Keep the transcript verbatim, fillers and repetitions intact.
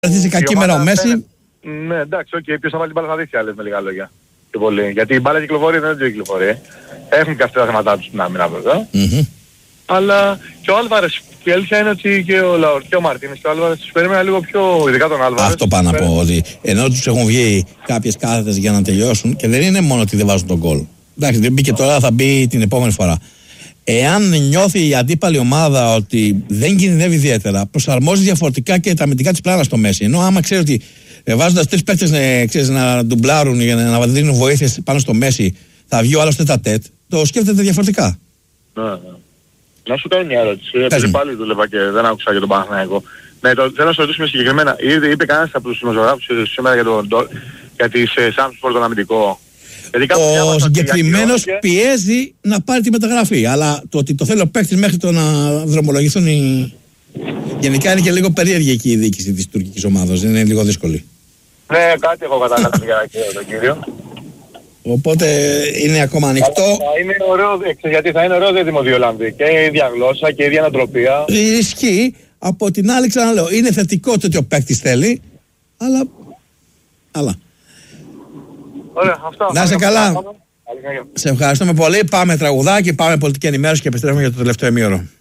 έρθει σε κακή μέρα ο Μέση. Ναι, εντάξει, οκ, okay, ποιος θα βάλει την μπάλα στα δίχτυα, λες με λίγα λόγια. Και πολύ. Γιατί η μπάλα κυκλοφορεί, δεν είναι κυκλοφορεί. Έχουν και αυτά τα θέματα τους στην άμυνα βέβαια. Mm-hmm. Αλλά και ο Άλβαρες, η αλήθεια είναι ότι και ο Λαορ και ο Μαρτίνες και ο Άλβαρες τους περίμενα λίγο πιο, ειδικά τον Άλβαρες. Αυτό πάνω να πω, ότι ενώ τους έχουν βγει κάποιες κάθετες για να τελειώσουν και δεν είναι μόνο ότι δεν βάζουν τον γκολ. Εντάξει, δεν μπήκε τώρα, θα μπει την επόμενη φορά. Εάν νιώθει η αντίπαλη ομάδα ότι δεν κινδυνεύει ιδιαίτερα, προσαρμόζει διαφορετικά και τα αμυντικά της πλάνα στο Μέση. Ενώ άμα ξέρει ότι ε, βάζοντας τρεις παίκτες ε, ξέρεις, να ντουμπλάρουν για να, να δίνουν βοήθειες πάνω στο Μέση, θα βγει ο άλλος τέτα τέτ, το σκέφτεται διαφορετικά. Ναι, ναι. Να σου κάνω μια ερώτηση, επειδή πάλι δούλευα και δεν άκουσα για τον Παναθηναϊκό. Ναι, το, θέλω να σου ρωτήσουμε συγκεκριμένα, είπε, είπε κανένας από τους δημοσιογράφους σήμερα για, τον, για τις ε, Σάμσπορ τον αμυντικό. Ο συγκεκριμένος και... πιέζει να πάρει τη μεταγραφή, αλλά το ότι το θέλει ο παίκτης μέχρι το να δρομολογηθούν οι... Γενικά είναι και λίγο περίεργη εκεί η διοίκηση της τουρκικής ομάδας, είναι λίγο δύσκολη. Ναι, κάτι έχω καταλάβει για τον κύριο. Οπότε είναι ακόμα ανοιχτό. Θα είναι ωραίο, γιατί θα είναι ωραίο δίδυμο δύο Ολλανδοί. Και η ίδια γλώσσα και η ίδια νοοτροπία. Ισχύει. Από την άλλη ξαναλέω, είναι θετικό το ότι ο παίκτης θέλει, αλλά... αλλά... Ωραία, αυτό. Να είσαι καλά. Σε ευχαριστούμε πολύ. Πάμε τραγουδάκι, πάμε πολιτική ενημέρωση και επιστρέφουμε για το τελευταίο ημίωρο.